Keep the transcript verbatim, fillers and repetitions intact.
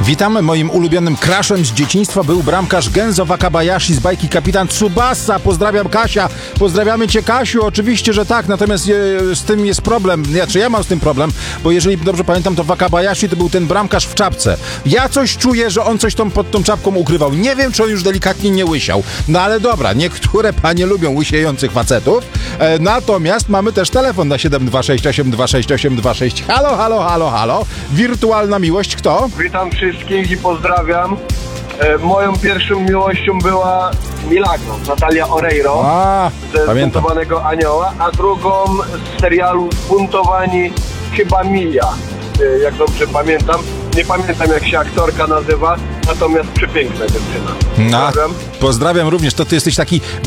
Witam. Moim ulubionym crushem z dzieciństwa był bramkarz Genzo Wakabayashi z bajki Kapitan Tsubasa. Pozdrawiam, Kasia. Pozdrawiamy cię, Kasiu. Oczywiście, że tak. Natomiast e, z tym jest problem. Ja, czy ja mam z tym problem? Bo jeżeli dobrze pamiętam, to Wakabayashi to był ten bramkarz w czapce. Ja coś czuję, że on coś tam pod tą czapką ukrywał. Nie wiem, czy on już delikatnie nie łysiał. No ale dobra, niektóre panie lubią łysiejących facetów. E, natomiast mamy też telefon na siedem dwa sześć osiem dwa sześć osiem dwa sześć. Halo, halo, halo, halo. Wirtualna miłość, kto? Witam wszystkich i pozdrawiam. E, moją pierwszą miłością była Milagro, Natalia Oreiro, A, ze pamiętam. Zbuntowanego Anioła, a drugą z serialu Zbuntowani chyba Mia, e, jak dobrze pamiętam. Nie pamiętam, jak się aktorka nazywa, natomiast przepiękna dziewczyna. No, Pozdrawiam. pozdrawiam również. To ty jesteś taki